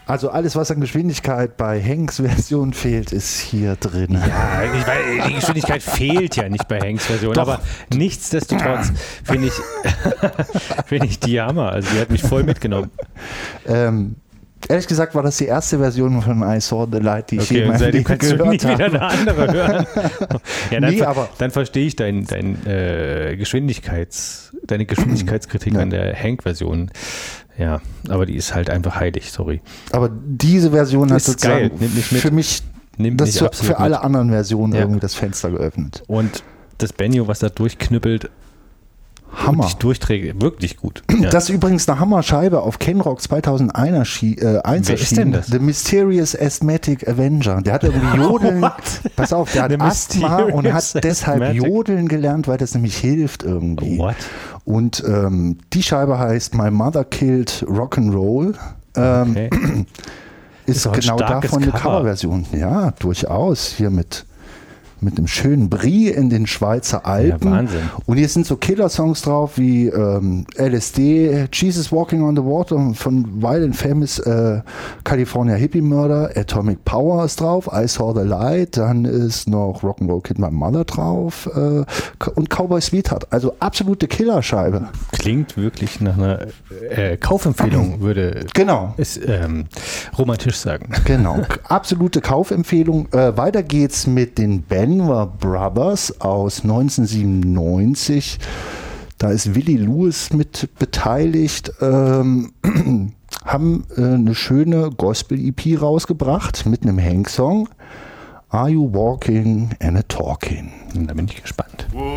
Also alles, was an Geschwindigkeit bei Hanks Version fehlt, ist hier drin. Ja, die Geschwindigkeit fehlt ja nicht bei Hanks Version, Doch. aber nichtsdestotrotz finde ich die Hammer. Also die hat mich voll mitgenommen. Ehrlich gesagt war das die erste Version von I Saw the Light, die ich je in meinem Leben kannst du nie gehört wieder habe. eine andere hören. Ja, dann, Nee, aber dann verstehe ich deine Geschwindigkeitskritik an der Hank-Version. Ja, aber die ist halt einfach heilig, sorry. Aber diese Version hat Ist sozusagen geil, nimmt mich mit. für mich Nimmt mich absolut für alle mit. anderen Versionen Ja. irgendwie das Fenster geöffnet. Und das Banjo, was da durchknüppelt, Hammer. wirklich durchträgt, wirklich gut. Ja. Das ist übrigens eine Hammerscheibe auf Ken Rock 2001 Wer ist denn das? The Mysterious Asthmatic Avenger. Der hat irgendwie Jodeln. Pass auf, der hat The Asthma und hat Mysterious deshalb Asthmatic. Jodeln gelernt, weil das nämlich hilft irgendwie. What? Und die Scheibe heißt My Mother Killed Rock'n'Roll. Okay. Ist doch ein genau starkes davon eine Cover. Coverversion. Ja, durchaus. Hier mit einem schönen Brie in den Schweizer Alpen. Ja, Wahnsinn. Und hier sind so Killer-Songs drauf wie LSD, Jesus Walking on the Water von Wild and Famous California Hippie Murder, Atomic Power ist drauf, I Saw the Light, dann ist noch Rock'n'Roll Kid My Mother drauf und Cowboy Sweetheart. Also absolute Killerscheibe. Klingt wirklich nach einer Kaufempfehlung, würde Genau. es romantisch sagen. Genau, absolute Kaufempfehlung. Weiter geht's mit den Benver Brothers aus 1997. Da ist Willie Lewis mit beteiligt. Haben eine schöne Gospel-EP rausgebracht mit einem Hank-Song. Are You Walking and a Talking? Und da bin ich gespannt.